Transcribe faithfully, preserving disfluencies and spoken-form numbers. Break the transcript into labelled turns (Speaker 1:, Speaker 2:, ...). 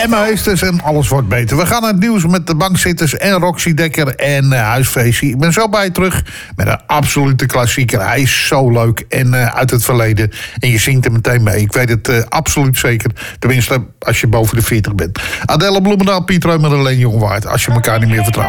Speaker 1: Emma Heesters en alles wordt beter. We gaan naar het nieuws met de bankzitters en Roxy Dekker en uh, Huisfeestje. Ik ben zo bij je terug met een absolute klassieker. Hij is zo leuk en uh, uit het verleden. En je zingt er meteen mee. Ik weet het uh, absoluut zeker. Tenminste, als je boven de veertig bent. Adelle Bloemendaal, Piet Reumer en Leen Jongewaard. Als je elkaar niet meer vertrouwt.